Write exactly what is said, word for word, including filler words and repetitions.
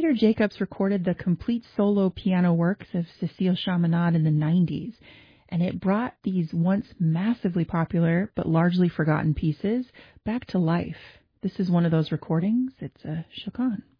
Peter Jacobs recorded the complete solo piano works of Cécile Chaminade in the nineties, and it brought these once massively popular but largely forgotten pieces back to life. This is one of those recordings. It's a Chaconne.